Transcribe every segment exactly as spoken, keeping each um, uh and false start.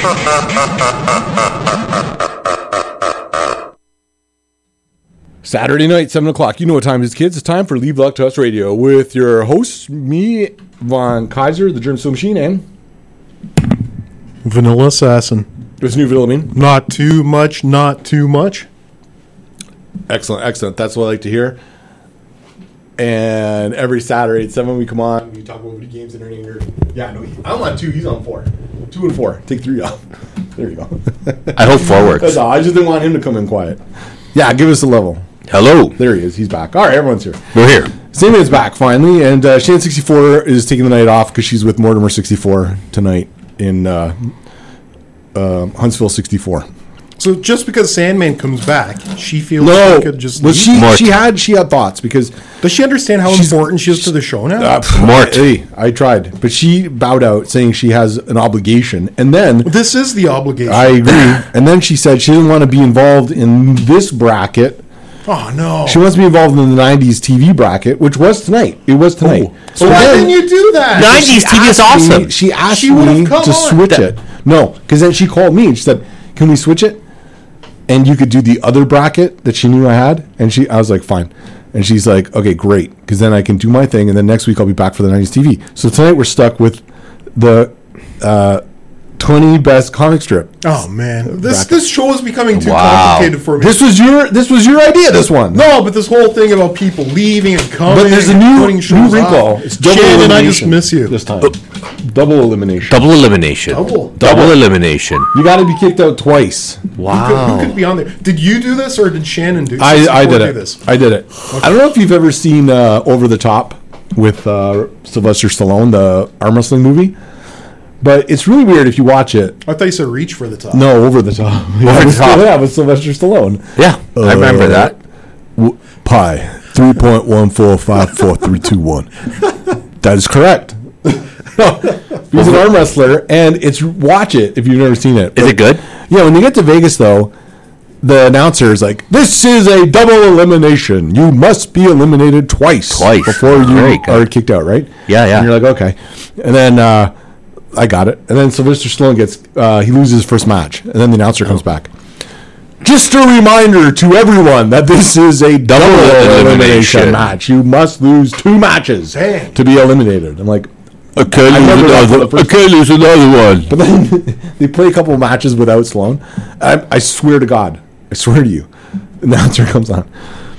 Saturday night, seven o'clock. You know what time it is, kids. It's time for Leave Luck to Us Radio with your hosts, me, Von Kaiser, the German Steel Machine, and Vanilla Assassin. There's new Vanilla Bean. Not too much, not too much. Excellent, excellent. That's what I like to hear. And every Saturday at seven, we come on. We talk about video games, entertainer. Yeah, no, I'm on two. He's on four. Two and four. Take three off. There you go. I hope four works. That's all. I just didn't want him to come in quiet. Yeah, give us a level. Hello. There he is. He's back. All right, everyone's here. We're here. Sammy is back finally, and uh, Shan sixty-four is taking the night off because she's with Mortimer sixty-four tonight in uh, uh, Huntsville sixty-four. So just because Sandman comes back, she feels No, she could just well, leave? she Mort. she had she had thoughts because Does she understand how She's- important she is to the show now? uh, Mort. Hey, I tried, but she bowed out, saying she has an obligation, and then This is the obligation. I agree, and then she said she didn't want to be involved in this bracket. oh, no. She wants to be involved in the nineties T V bracket, which was tonight. It was tonight. so why then- didn't you do that? nineties she T V is asked me- awesome. she asked She would've me come to on. switch That- it. No, because then she called me and she said, "Can we switch it?" And you could do the other bracket that she knew I had. And she, I was like, "Fine." And she's like, "Okay, great," because then I can do my thing, and then next week I'll be back for the nineties T V. So tonight we're stuck with the uh, twenty best comic strip. Oh, man. This Bracket. this show is becoming too Wow. complicated for me. This was your this was your idea. This one. no, but this whole thing about people leaving and coming But there's a and new, putting new shows wrinkle. off. It's double Shannon, I just elimination miss you. this time. Double elimination. Double elimination. Double. Double elimination. You got to be kicked out twice. Who could, who Wow. could be on there? Did you do this or did Shannon do I, I sixty-four did do it. this? I did it. I don't know if you've ever seen uh, Over the Top with uh, Sylvester Stallone, the arm wrestling movie, but it's really weird if you watch it. I thought you said reach for the top. No, Over the Top. Yeah, Over the with- Top. Yeah, with Sylvester Stallone. Yeah, I remember Uh, that. W- pi three point one four five four three two one. That is correct. He's an arm wrestler, and it's watch it if you've never seen it. Is it good? Yeah, when you get to Vegas, though, the announcer is like, "This is a double elimination. You must be eliminated twice, Twice. before you Very good. are kicked out." Right? Yeah, yeah. And you're like, "Okay," and then uh, I got it. And then Sylvester Stallone gets uh, he loses his first match, and then the announcer comes back. Just a reminder to everyone that this is a double, elimination. elimination. match. You must lose two matches Dang. to be eliminated. I'm like, I can't I lose remember that for another. the I first- can't lose another one. but then they play a couple of matches without Sloan. I, I swear to God, I swear to you, the announcer comes on.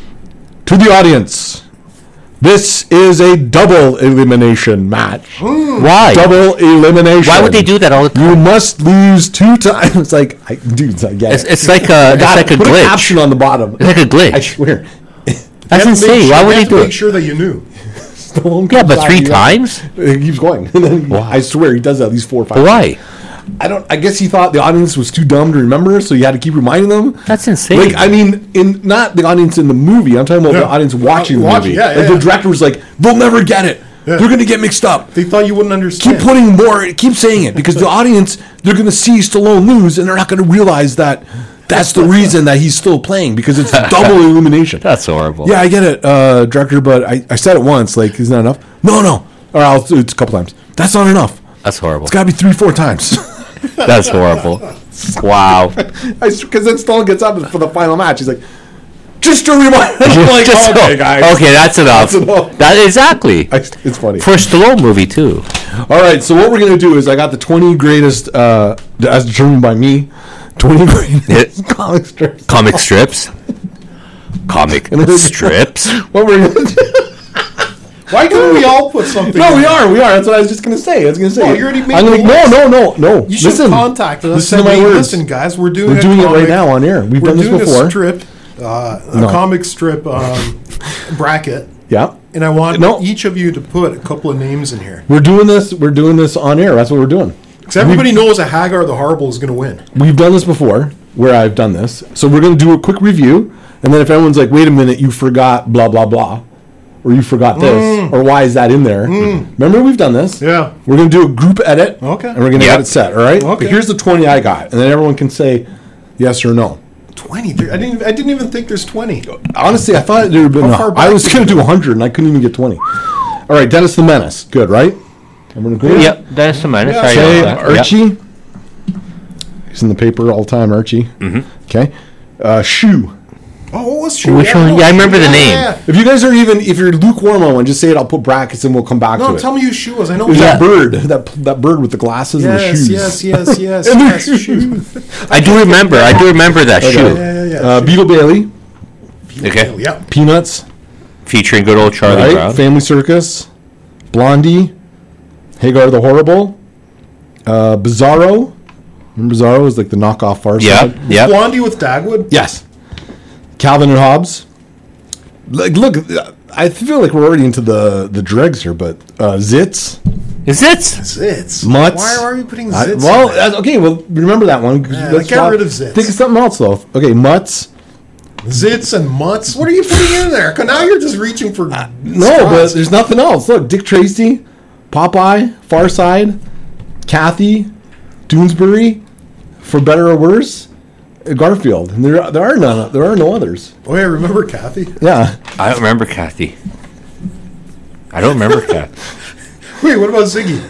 To the audience, this is a double elimination match. Why? Double elimination. Why would they do that all the time? You must lose two times. It's like, I, dude, I get It's, it. it's like a. It's Got like it. a Put a glitch. caption on the bottom. It's like a glitch. I swear. That's You have to make insane. sure- Why you would have they to do make it? sure that you knew. Stallone Yeah, comes but on, three he- times. He keeps going. And then I swear he does that at least four or five But times. why? I don't. I guess he thought the audience was too dumb to remember, so you had to keep reminding them. That's insane. Like, I mean, in not the audience in the movie. I'm talking about Yeah. the audience watching the Watching, movie. yeah, like yeah, the yeah. director was like, "They'll never get it. Yeah. They're going to get mixed up. They thought you wouldn't understand. Keep putting more. Keep saying it because the audience they're going to see Stallone lose, and they're not going to realize that that's the reason that he's still playing because it's double elimination." That's horrible. Yeah, I get it, uh, director, but I, I said it once. Like, isn't that enough? No, no. Or I'll do it a couple times. That's not enough. That's horrible. It's got to be three, four times. That's horrible. Wow. Because then Stallone gets up for the final match. He's like, just a reminder. I'm like, Just- okay, guys. Okay, that's enough. That's enough. That exactly. I, it's funny. For a Stallone movie too. All right, so what we're going to do is I got the twenty greatest, uh, as determined by me, twenty greatest comic strips. Comic strips. Comic strips. What we're going to do. Why couldn't we all put something? No, in we there? are. We are. That's what I was just going to say. I was going to say. No, you already made I'm the like, no, list. no, no, no. You should Listen, contact us. listen to and my say, words. Listen, guys, we're doing. We're a doing it right comic- now on air. We've We're done this doing before. a strip, uh, a No. comic strip um, bracket, Yeah. and I want No. each of you to put a couple of names in here. We're doing this. We're doing this on air. That's what we're doing. Because everybody knows that Hagar the Horrible is going to win. We've done this before, where I've done this. So we're going to do a quick review, and then if everyone's like, "Wait a minute, you forgot blah blah blah," or "You forgot this," or "Why is that in there?" Remember, we've done this. Yeah. We're going to do a group edit. Okay. And we're going to Yep. get it set. All right. Okay. But here's the twenty I got, and then everyone can say yes or no. Twenty. There- I didn't. I didn't even think there's twenty. Honestly, I thought there would have been. How far a- back I was did going you to do go? one hundred, and I couldn't even get twenty. All right, Dennis the Menace. Good, right? Everyone agree? Yep, that's the minus. Yeah. Sorry Say about that. Yep. Archie. He's in the paper all the time, Archie. Mm-hmm. Okay. Uh, Shoe. Oh, what was she? Which one? Yeah, I remember the name. If you guys are even, if you're lukewarm on one, just say it. I'll put brackets and we'll come back No, to tell it. me who Shoe was. I know. There's Yeah. that bird, that that bird with the glasses and the Yes, shoes. yes, yes, yes, And the yes. shoes. Shoe. I do remember. I do remember that Okay. shoe. Yeah, yeah, yeah. Uh, Beetle Bailey, Okay. Yeah. Peanuts, Featuring good old Charlie right? Brown. Family Circus, Blondie, Hagar the Horrible, uh, Bizarro. Remember Bizarro was like the knockoff Far Yeah, Side? yeah. Blondie with Dagwood. Yes. Calvin and Hobbes. Like, look, I feel like we're already into the the dregs here, but uh, Zits, Is it? Zits. Mutts. Why are we putting I- Zits? well, in there? that's, okay. Well, remember that one. Yeah, Let's get stop- rid of Zits. Think of something else though. Okay, Mutts. Zits and Mutts. What are you putting in there? 'Cause now you're just reaching for. Uh, No, but there's nothing else. Look, Dick Tracy, Popeye, Far Side, Kathy, Doonesbury, for better or worse, uh, Garfield. And there, there are none. There are no others. Oh yeah, remember Kathy? Yeah. I don't remember Kathy. I don't remember Kathy. Wait, what about Ziggy?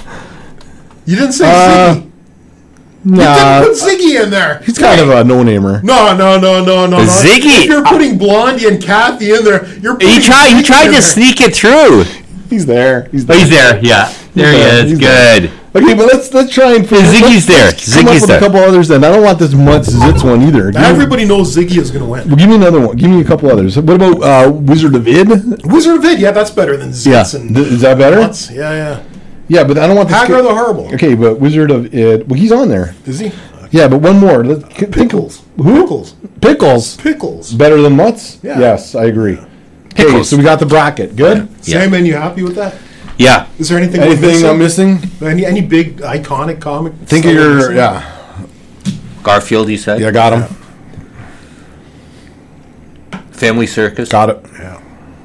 You didn't say Uh, Ziggy. Nah, Put Ziggy in there. he's kind of a no-namer. No, no, no, no, no, no. Ziggy! If you're putting Blondie and Kathy in there, you're putting He tried. He Ziggy tried in to there. sneak it through. He's there. He's Oh, there. he's there. Yeah, there he there. is. He's there. Good. Okay, but let's let's try and figure. Ziggy's let's- there. let's come up Ziggy's with there. a couple others. Then I don't want this Mutts Zits one either. Give me, Everybody knows Ziggy is going to win. well, give me another one. Give me a couple others. What about uh, Wizard of Id? Wizard of Id, yeah, that's better than Zits Yeah. and Th- is that better? Mutts. Yeah, yeah. Yeah, but I don't want this. Hagar kid- the Horrible. Okay, but Wizard of Id. Well, he's on there. Is he? Yeah, but one more. Let's think of- Pickles. Who? Pickles. Pickles. Pickles. Better than Mutts? Yeah. Yes, I agree. Okay, Pickles. so we got the bracket. Good. Yeah. Sam, you happy with that? Yeah. Is there anything, Anything we're I'm missing? missing? Any any big iconic comic? Think of stuff we're your missing? yeah. Garfield, you said. Yeah, got him. Family Circus. Got it. Yeah.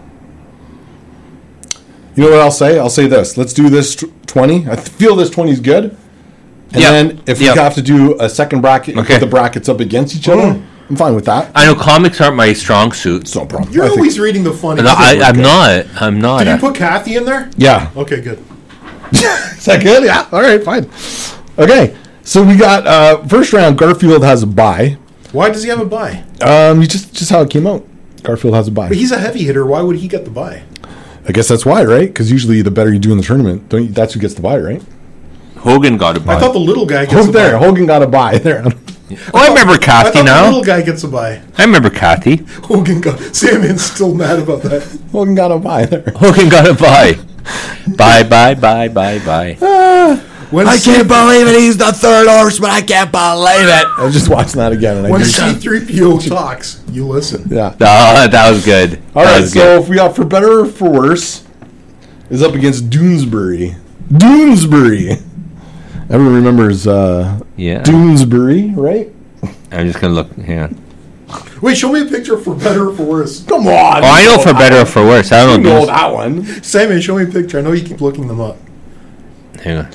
You know what I'll say? I'll say this. Let's do this tw- twenty. I th- feel this twenty is good. And Yeah. then if Yeah. we have to do a second bracket, and Okay. put the brackets up against each other, I'm fine with that. I know comics aren't my strong suit. It's no problem. You're I think- always reading the funny. No, I, stuff. I'm not. I'm not. Did you put Kathy in there? yeah. Okay, good. Is that good? Yeah. All right, fine. Okay. So we got uh, first round. Garfield has a bye. Why does he have a bye? Um, you just just how it came out. Garfield has a bye. But he's a heavy hitter. Why would he get the bye? I guess that's why, right? Because usually the better you do in the tournament, don't you, that's who gets the bye, right? Hogan got a bye. I thought the little guy gets Oh, a there, bye. Hogan got a bye there. oh, I remember I Kathy thought the now. little guy gets a bye. I remember Kathy. Hogan got. Sam's still mad about that. Hogan got a bye there. Hogan got a bye. Bye, bye, bye, bye, bye. When believe it. He's the third horseman. I can't believe it. I was just watching that again, and I When just, C three P O talks, you listen. yeah. Oh, that was good. All that right, was so good. if we got for better or for worse, is up against Doonesbury. Doonesbury. Everyone remembers uh, Yeah. Doonesbury, right? I'm just gonna look. Hang on. Wait, show me a picture for better or for worse. Come on. Oh, I know for better or for worse. I You don't know know. that one. Sammy, show me a picture. I know you keep looking them up. Hang on.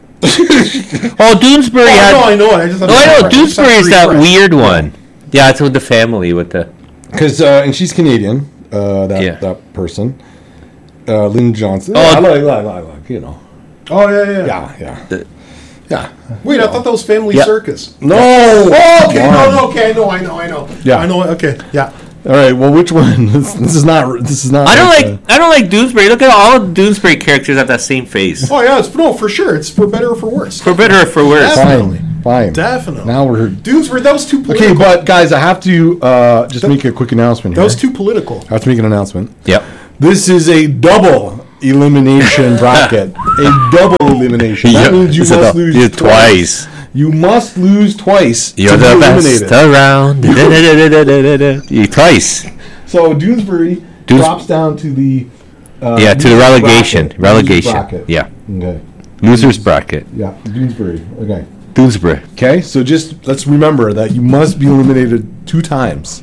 oh, Doonesbury Oh, had. no, I know it. I just Oh, I know. Just have Doonesbury to is that refresh. weird one. Yeah, it's with the family with the. Because uh, and she's Canadian. Uh, that Yeah. that person, uh, Lynn Johnson. Oh, Yeah, I like, I like, I like, you know. Oh, yeah, yeah. Yeah, yeah, the yeah. Wait, I thought that was Family Yeah. Circus. No. Oh, okay. Come No, on. no, okay. I know, I know, I know. Yeah. I know. Okay. Yeah. All right. Well, which one? This, this is not. This is not. I don't like. uh, I don't like Doonesbury. Look at all the Doonesbury characters have that same face. Oh, yeah. It's no, for sure. It's for better or for worse. For better or for worse. Definitely. fine. Fine. Definitely. Now we're. Doonesbury, that was too Okay, political. but guys, I have to uh, just make a quick announcement that here. was too political. I have to make an announcement. Yep. This is a double elimination bracket. A double elimination. That means you It's a must dou- lose you twice. twice. You must lose twice You're to the be best eliminated. around. Da-da-da-da-da-da-da. You twice. So Doonesbury Doons- drops down to the uh, Yeah, to the loser relegation. bracket. Relegation. Loser bracket. Yeah. Okay. Losers bracket. Yeah, Doonesbury. Okay. Doonesbury. Okay, so just let's remember that you must be eliminated two times.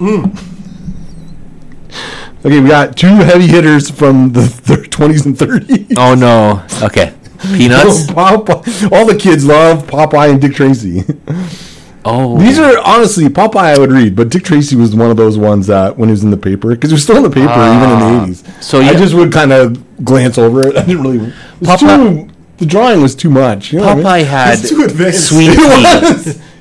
Okay, we got two heavy hitters from the thir- twenties and thirties. Oh no. Okay. Peanuts. Popeye, all the kids love Popeye and Dick Tracy. Oh. These are honestly Popeye I would read, but Dick Tracy was one of those ones that when he was in the paper, because it was still in the paper even in the eighties. so I yeah. just would kind of glance over it. I didn't really. It was Popeye- too, the drawing was too much. You know what I mean? Popeye had It's too advanced. sweet It pea. was.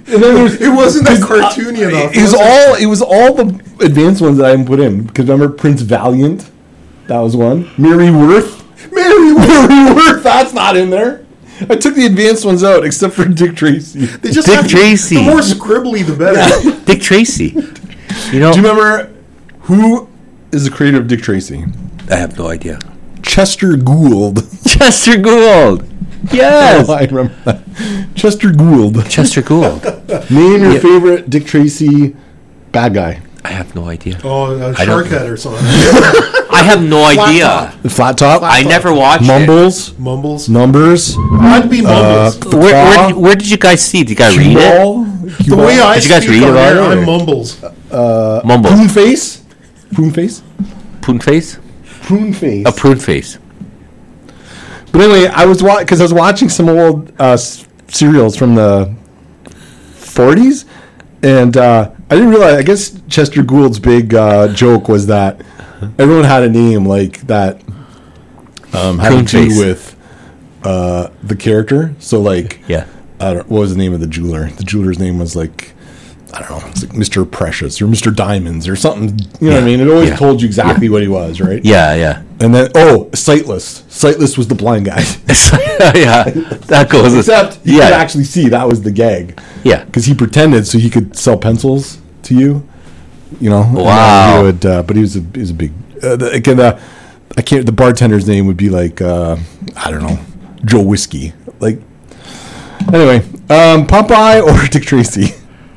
And then there's, It wasn't that cartoony enough. It was was it? all. It was all the advanced ones that I didn't put in because remember Prince Valiant, that was one. Mary Worth, Mary Worth. Mary Worth, that's not in there. I took the advanced ones out except for Dick Tracy. They just Dick have, Tracy. The more scribbly, the better. Dick Tracy. You know, Do you remember who is the creator of Dick Tracy? I have no idea. Chester Gould. Chester Gould. Yes. Oh, I remember that. Chester Gould. Chester Gould. Name your Yeah. favorite Dick Tracy bad guy. I have no idea. Oh, a I don't- shark head or something. I have no Flat idea. top. The flat top. I never watched it. Mumbles. Mumbles. Numbers. I'd be Mumbles. Uh, Where, Claw, where, where did you guys see? Did you guys read it? Cue-ball, the Cue-ball. way I Did you guys speak read on about air, it, or- I'm Mumbles. Mumble. Prune face. Prune face. Prune face? Prune face. A prune face. But anyway, I was watching because I was watching some old uh, s- serials from the forties, and uh, I didn't realize. I guess Chester Gould's big uh, joke was that everyone had a name like that um, had Prune to do face. with uh, the character. So, like, Yeah. I don't, what was the name of the jeweler? The jeweler's name was like, I don't know, it's like Mister Precious or Mister Diamonds or something. You know what I mean? It always Yeah. told you exactly what he was, right? Yeah, yeah. And then, oh, Sightless. Sightless was the blind guy. yeah. That goes. Except you yeah. could actually see that was the gag. Yeah. Because he pretended so he could sell pencils to you. You know? And then Wow. He would, uh, but he was a, he was a big. Uh, the, again, uh, I can't. The bartender's name would be like, uh, I don't know, Joe Whiskey. Like, anyway, um, Popeye or Dick Tracy?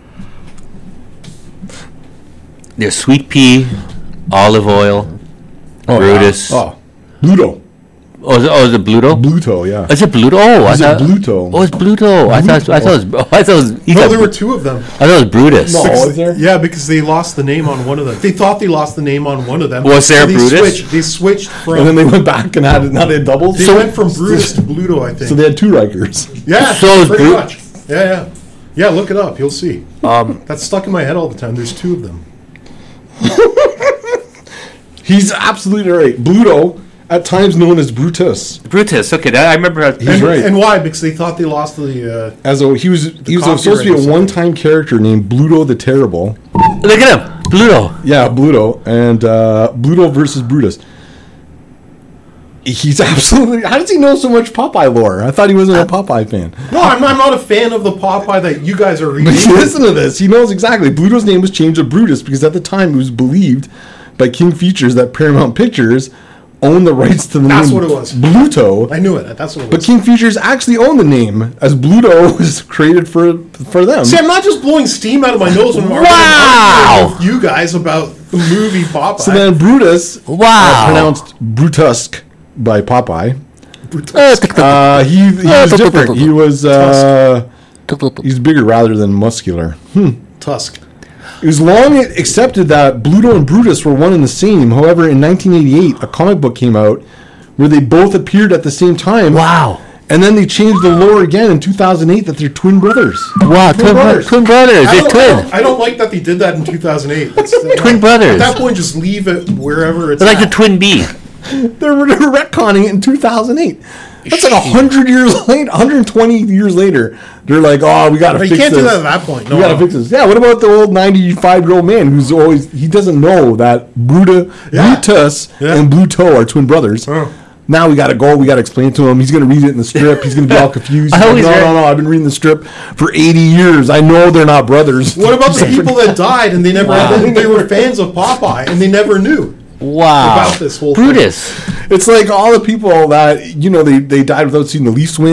There's sweet pea, olive oil, Brutus. Oh, Bluto. Oh, is it, oh, is it Bluto? Bluto, yeah. Is it Bluto? Oh, I Is it thought, Bluto? Oh, it's Bluto. I thought. I thought it was. Oh, I thought it was. he No, thought- there were two of them. I thought it was Brutus. No. Because- is there? Yeah, because they lost the name on one of them. They thought they lost the name on one of them. Was there they Brutus? Switched, they switched from. And then they went back and had now they had doubles. they went from Brutus to Bluto, I think. So they had two Rikers. yeah, So is pretty Bru- much. Yeah, yeah. Yeah, look it up. You'll see. Um, That's stuck in my head all the time. There's two of them. He's absolutely right. Bluto, at times known as Brutus. Brutus. Okay, that, I remember. How, He's and, right. and why? Because they thought they lost the. Uh, As a he was he was copyright supposed to or be a something. one-time character named Bluto the Terrible. look at him, Bluto. Yeah, Bluto and uh, Bluto versus Brutus. He's absolutely. How does he know so much Popeye lore? I thought he wasn't a Popeye fan. no, I'm, I'm not a fan of the Popeye that you guys are reading. But listen to this. He knows exactly. Bluto's name was changed to Brutus because at the time it was believed by King Features that Paramount Pictures owned the rights to the That's name what it was. Bluto. I knew it. That's what it But was. King Features actually owned the name as Bluto was created for for them. See, I'm not just blowing steam out of my nose when I'm Wow. arguing with you guys about the movie Popeye. So then Brutus, Wow. uh, pronounced Brutusk by Popeye. Uh, Uh, he he was different. He was uh, he's bigger rather than muscular. Tusk. It was long accepted that Bluto and Brutus were one and the same. However, in nineteen eighty-eight, a comic book came out where they both appeared at the same time. Wow. And then they changed the lore again in two thousand eight that they're twin brothers. Wow. Twin, brothers. twin brothers. I They're don't, I, twin. don't, I don't like that they did that in two thousand eight. That's, Twin brothers. At that point, just leave it wherever it's They're like the at. twin bee. They're, they're retconning it in two thousand eight. That's like one hundred years later, one hundred twenty years later. They're like, oh, we got to But fix you can't this. do that at that point. No, we got to no. fix this. Yeah, what about the old ninety-five-year-old man who's always, he doesn't know that Bruta, Yeah. Brutus Yeah. and Bluto are twin brothers. Oh. Now we got to go. We got to explain it to him. He's going to read it in the strip. He's going to be all confused. I He's like, always no, read- no, no. I've been reading the strip for eighty years. I know they're not brothers. What about the people that died and they never Wow. they were fans of Popeye and they never knew Wow. about this whole thing? Brutus. It's like all the people that, you know, they, they died without seeing the Leafs win.